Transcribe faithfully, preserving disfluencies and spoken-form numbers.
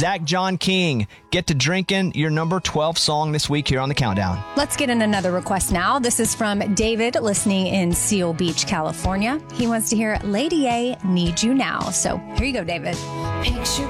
Zach John King, get to drinking, your number twelve song this week here on the Countdown. Let's get in another request now. This is from David, listening in Seal Beach, California. He wants to hear Lady A, Need You Now. So here you go, David. Picture